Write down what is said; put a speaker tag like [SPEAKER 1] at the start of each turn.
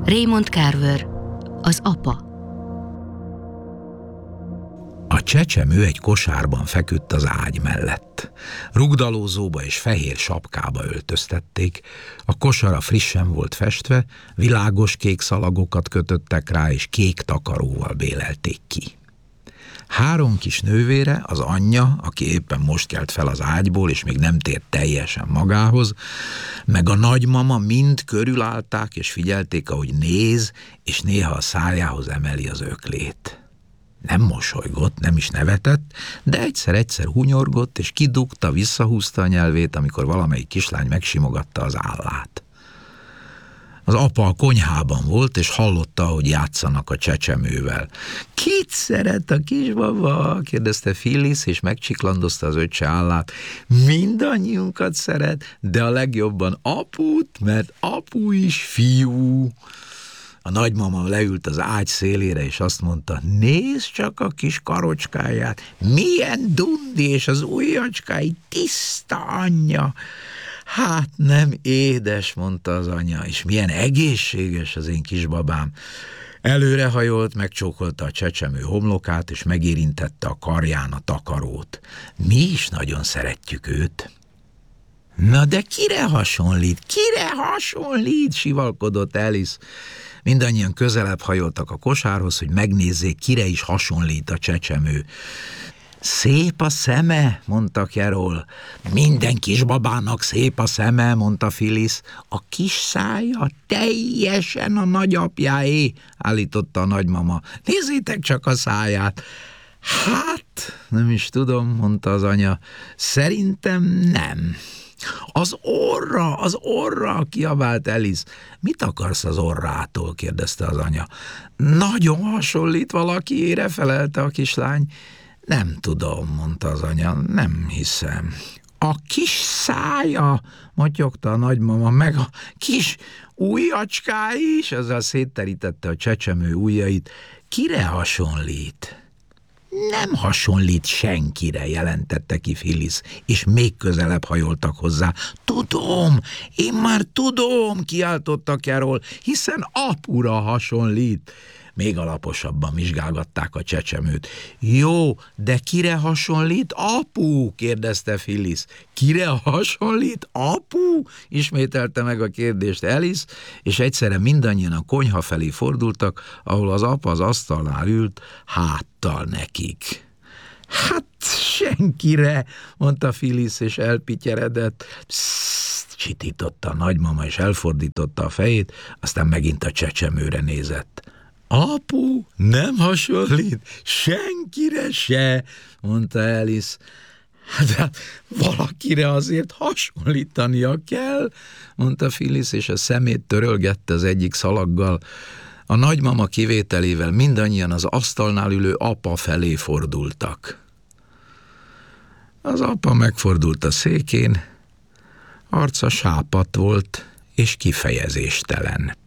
[SPEAKER 1] Raymond Carver, az apa.
[SPEAKER 2] A csecsemő egy kosárban feküdt az ágy mellett. Rugdalózóba és fehér sapkába öltöztették, a kosara frissen volt festve, világos kék szalagokat kötöttek rá, és kék takaróval bélelték ki. 3 kis nővére, az anyja, aki éppen most kelt fel az ágyból, és még nem tért teljesen magához, meg a nagymama mind körülállták, és figyelték, ahogy néz, és néha a szájához emeli az öklét. Nem mosolygott, nem is nevetett, de egyszer-egyszer hunyorgott, és kidugta, visszahúzta a nyelvét, amikor valamelyik kislány megsimogatta az állát. Az apa a konyhában volt, és hallotta, hogy játszanak a csecsemővel. Kit szeret a kisbaba? Kérdezte Phyllis, és megcsiklandozta az öccse állát. Mindannyiunkat szeret, de a legjobban aput, mert apu is fiú. A nagymama leült az ágy szélére, és azt mondta, nézd csak a kis karocskáját, milyen dundi, és az ujjacskái tiszta anyja. Hát nem édes, mondta az anya, és milyen egészséges az én kisbabám. Előrehajolt, megcsókolta a csecsemő homlokát, és megérintette a karján a takarót. Mi is nagyon szeretjük őt. Na de kire hasonlít? Kire hasonlít? Sivalkodott Alice. Mindannyian közelebb hajoltak a kosárhoz, hogy megnézzék, kire is hasonlít a csecsemő. Szép a szeme, mondta Carol. Minden kisbabának szép a szeme, mondta Phyllis. A kis szája teljesen a nagyapjáé, állította a nagymama. Nézzétek csak a száját. Hát, nem is tudom, mondta az anya. Szerintem nem. Az orra, kiabált Alice. Mit akarsz az orrától? kérdezte az anya. Nagyon hasonlít valakiére, felelte a kislány. Nem tudom, mondta az anya, nem hiszem. A kis szája, motyogta a nagymama, meg a kis ujjacskái is, ezzel szétterítette a csecsemő ujjait. Kire hasonlít? Nem hasonlít senkire, jelentette ki Phyllis, és még közelebb hajoltak hozzá. Tudom, én már tudom, kiáltotta Carol, hiszen apura hasonlít. Még alaposabban vizsgálgatták a csecsemőt. Jó, de kire hasonlít apu? kérdezte Phyllis. Kire hasonlít apu? Ismételte meg a kérdést Alice, és egyszerre mindannyian a konyha felé fordultak, ahol az apa az asztalnál ült, háttal nekik. Hát senkire, mondta Phyllis, és elpityeredett. Pszst, csitította a nagymama, és elfordította a fejét, aztán megint a csecsemőre nézett. Apu nem hasonlít senkire se, mondta Alice. De valakire azért hasonlítania kell, mondta Phyllis, és a szemét törölgette az egyik szalaggal. A nagymama kivételével mindannyian az asztalnál ülő apa felé fordultak. Az apa megfordult a székén, arca sápadt volt és kifejezéstelen.